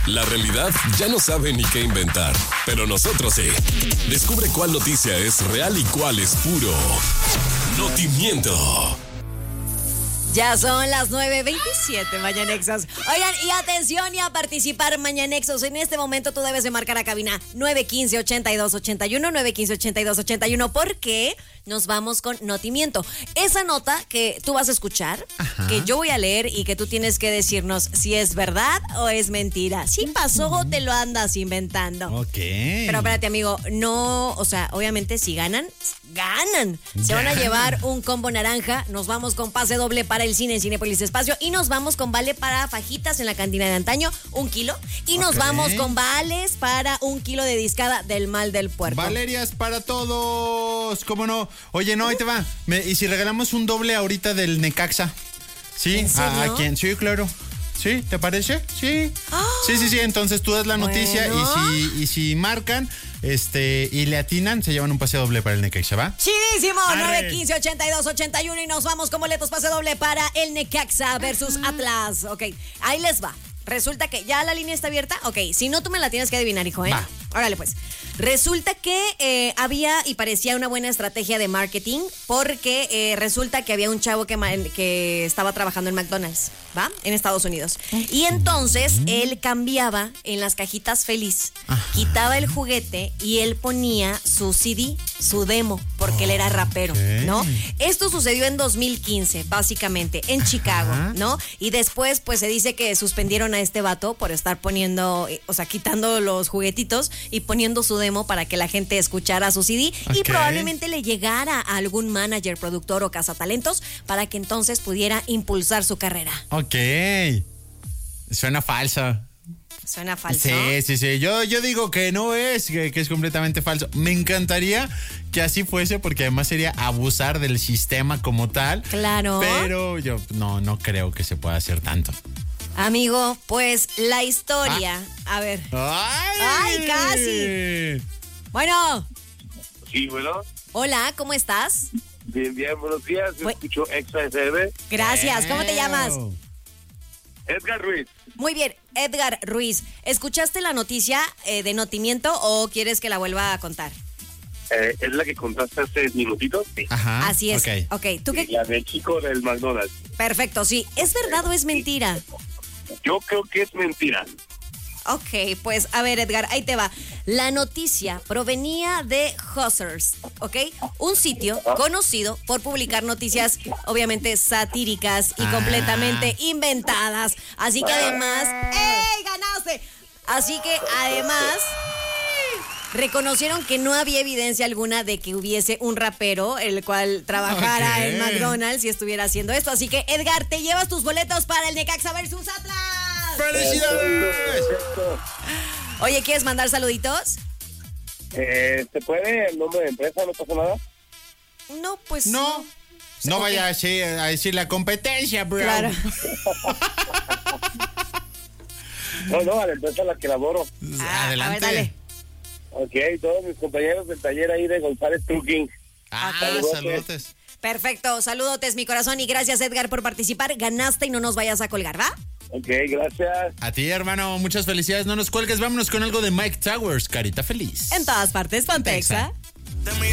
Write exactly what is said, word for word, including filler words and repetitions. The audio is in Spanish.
La realidad ya no sabe ni qué inventar, pero nosotros sí. Descubre cuál noticia es real y cuál es puro notimiento. Ya son las nueve veintisiete, Mañanexos. Oigan, y atención y a participar, Mañanexos. En este momento tú debes de marcar a cabina nueve uno cinco, ochenta y dos ochenta y uno, nueve uno cinco, ochenta y dos ochenta y uno, porque nos vamos con Notimiento. Esa nota que tú vas a escuchar, Ajá. que yo voy a leer y que tú tienes que decirnos si es verdad o es mentira. Si pasó o te lo andas inventando. Ok. Pero espérate, amigo, no, o sea, obviamente si ganan, ganan. Se Ya. van a llevar un combo naranja. Nos vamos con pase doble para el cine en Cinépolis Espacio y nos vamos con vale para fajitas en la cantina de antaño, un kilo. Y nos Ok. vamos con vales para un kilo de discada del mal del puerco. Valerias para todos, ¿cómo no? Oye, no, ahí te va. Me- ¿Y si regalamos un doble ahorita del Necaxa? ¿Sí? ¿En serio? ¿A, a quién? Sí, claro. ¿Sí? ¿Te parece? Sí. ¡Ah! Sí, sí, sí. Entonces tú das la noticia Bueno. y si, y si marcan este y le atinan, se llevan un pase doble para el Necaxa, ¿va? Chidísimo, Arre. nueve uno cinco, ochenta y dos ochenta y uno y nos vamos con boletos pase doble para el Necaxa versus Atlas. Ok, ahí les va. Resulta que ya la línea está abierta. Ok, si no, tú me la tienes que adivinar, hijo, ¿eh? Va. Órale, pues. Resulta que eh, había y parecía una buena estrategia de marketing porque eh, resulta que había un chavo que, ma- que estaba trabajando en McDonald's, ¿va? En Estados Unidos. Y entonces él cambiaba en las cajitas feliz, quitaba el juguete y él ponía su C D, su demo, porque él era rapero, Ok. ¿no? Esto sucedió en dos mil quince, básicamente, en Chicago, ¿no? Y después, pues se dice que suspendieron a este vato por estar poniendo, eh, o sea, quitando los juguetitos y poniendo su demo para que la gente escuchara su C D y Ok. probablemente le llegara a algún manager, productor o cazatalentos para que entonces pudiera impulsar su carrera. Ok. Suena falso. Suena falso. Sí, sí, sí. Yo, yo digo que no es, que, que es completamente falso. Me encantaría que así fuese, porque además sería abusar del sistema como tal. Claro. Pero yo no, no creo que se pueda hacer tanto. Amigo, pues la historia. A ver. ¡Ay! ¡Ay, casi! Bueno, Sí, bueno. hola, ¿cómo estás? Bien, bien, buenos días. Yo Bu- escucho Exa S M. Gracias, ¿cómo te llamas? Edgar Ruiz. Muy bien, Edgar Ruiz. ¿Escuchaste la noticia eh, de Notimiento o quieres que la vuelva a contar? Eh, ¿Es la que contaste hace minutitos? Sí. Ajá. Así es. Ok. Ok, ¿tú qué? La del chico del McDonald's. Perfecto, sí. ¿Es verdad o es mentira? Yo creo que es mentira. Ok, pues a ver, Edgar, ahí te va. La noticia provenía de Hustlers, ¿ok? Un sitio conocido por publicar noticias, obviamente satíricas y Ah. completamente inventadas. Así que además, ¡ey, ganaste! Así que además reconocieron que no había evidencia alguna de que hubiese un rapero el cual trabajara Ok. en McDonald's y estuviera haciendo esto. Así que, Edgar, te llevas tus boletos para el Necaxa versus Atlas. ¡Felicidades! Perfecto. Oye, ¿quieres mandar saluditos? Eh, ¿Se puede el nombre de empresa? ¿No pasa nada? No, pues No. No Ok. vaya a decir, a decir la competencia, bro. Claro. No, no, a la empresa a la que laboro. Ah, Adelante. a ver, dale. Ok, todos mis compañeros del taller ahí de González Trucking. Ah, Ok. saludos. Perfecto, saludotes, mi corazón, y gracias, Edgar, por participar. Ganaste y no nos vayas a colgar, ¿va? Ok, gracias. A ti, hermano, muchas felicidades. No nos cuelgues. Vámonos con algo de Mike Towers, Carita Feliz. En todas partes, Pontexa. Pontexa.